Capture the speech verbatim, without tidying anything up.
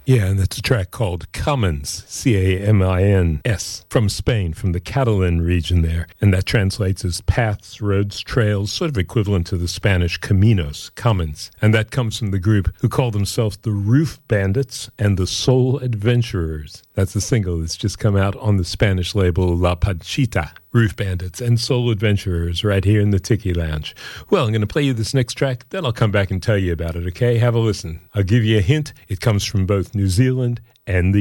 Yeah, and it's a track called Camins, C A M I N S, from Spain, from the Catalan region there. And that translates as paths, roads, trails, sort of equivalent to the Spanish caminos, Camins. And that comes from the group who call themselves the Roof Bandits and the Soul Adventurers. That's a single that's just come out on the Spanish label La Panchita. Roof Bandits and Soul Adventurers right here in the Tiki Lounge. Well, I'm going to play you this next track, then I'll come back and tell you about it, okay? Have a listen. I'll give you a hint. It comes from both New Zealand and the